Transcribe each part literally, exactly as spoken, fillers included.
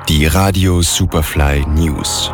Die Radio Superfly News.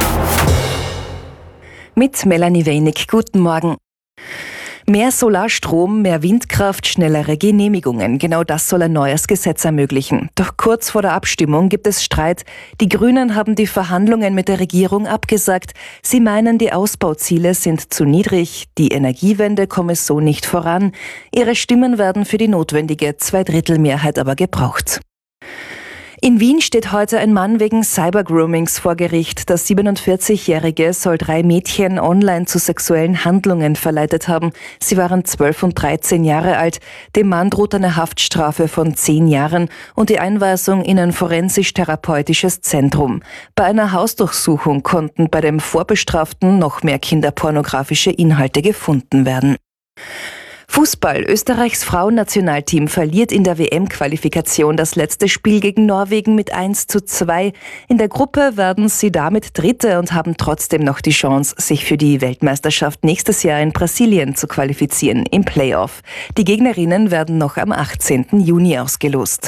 Mit Melanie Wenig. Guten Morgen. Mehr Solarstrom, mehr Windkraft, schnellere Genehmigungen. Genau das soll ein neues Gesetz ermöglichen. Doch kurz vor der Abstimmung gibt es Streit. Die Grünen haben die Verhandlungen mit der Regierung abgesagt. Sie meinen, die Ausbauziele sind zu niedrig. Die Energiewende komme so nicht voran. Ihre Stimmen werden für die notwendige Zweidrittelmehrheit aber gebraucht. In Wien steht heute ein Mann wegen Cybergroomings vor Gericht. Der siebenundvierzigjährige soll drei Mädchen online zu sexuellen Handlungen verleitet haben. Sie waren zwölf und dreizehn Jahre alt. Dem Mann droht eine Haftstrafe von zehn Jahren und die Einweisung in ein forensisch-therapeutisches Zentrum. Bei einer Hausdurchsuchung konnten bei dem Vorbestraften noch mehr kinderpornografische Inhalte gefunden werden. Fußball. Österreichs Frauennationalteam verliert in der W M-Qualifikation das letzte Spiel gegen Norwegen mit eins zu zwei. In der Gruppe werden sie damit Dritte und haben trotzdem noch die Chance, sich für die Weltmeisterschaft nächstes Jahr in Brasilien zu qualifizieren im Playoff. Die Gegnerinnen werden noch am achtzehnten Juni ausgelost.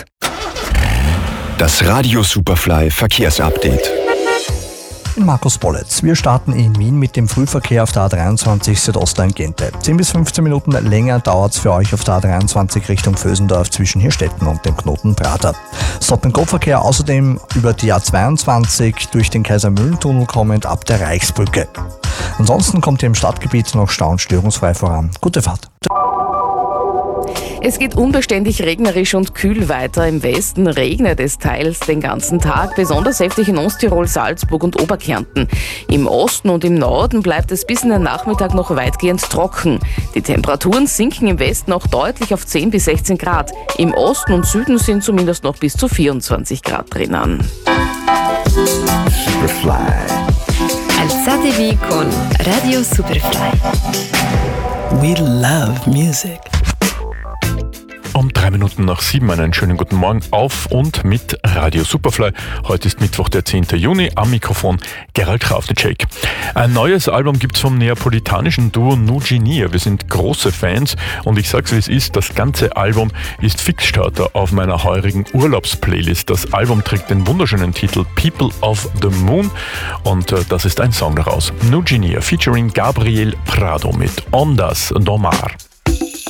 Das Radio Superfly Verkehrsupdate. Markus Bolletz. Wir starten in Wien mit dem Frühverkehr auf der A dreiundzwanzig Südosttangente. zehn bis fünfzehn Minuten länger dauert es für euch auf der A dreiundzwanzig Richtung Vösendorf zwischen Hirstetten und dem Knoten Prater. Stop-and-Go-Verkehr außerdem über die A zweiundzwanzig durch den Kaisermühlentunnel kommend ab der Reichsbrücke. Ansonsten kommt ihr im Stadtgebiet noch stau- und störungsfrei voran. Gute Fahrt. Es geht unbeständig regnerisch und kühl weiter. Im Westen regnet es teils den ganzen Tag, besonders heftig in Osttirol, Salzburg und Oberkärnten. Im Osten und im Norden bleibt es bis in den Nachmittag noch weitgehend trocken. Die Temperaturen sinken im Westen auch deutlich auf zehn bis sechzehn Grad. Im Osten und Süden sind zumindest noch bis zu vierundzwanzig Grad drinnen. Superfly. Alzatevi con Radio Superfly. We love music. Um drei Minuten nach sieben einen schönen guten Morgen auf und mit Radio Superfly. Heute ist Mittwoch, der zehnten Juni. Am Mikrofon Gerald Ravnicek. Ein neues Album gibt's vom neapolitanischen Duo Nugenier. Wir sind große Fans und ich sag's wie es ist, das ganze Album ist Fixstarter auf meiner heurigen Urlaubsplaylist. Das Album trägt den wunderschönen Titel People of the Moon und äh, das ist ein Song daraus. Nugenier featuring Gabriel Prado mit Ondas do Mar.